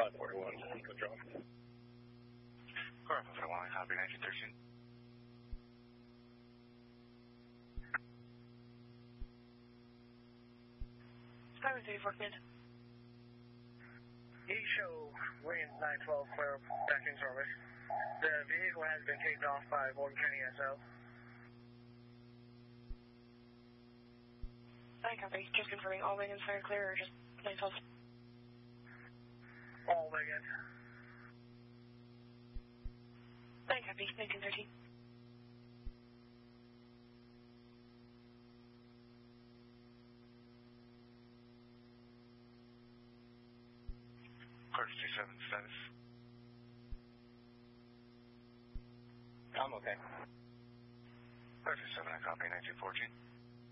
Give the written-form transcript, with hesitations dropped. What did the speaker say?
541, Eco drop. Car 541, copy 1913. Highway 34, mid. show wind 912, clear back in service. The vehicle has been taken off by Morgan County SO. I copy. Just confirming all wagons fire clear or just 912? All wagons. I copy. 1913. Car 57 status. I'm okay. Car 57, I copy 1914.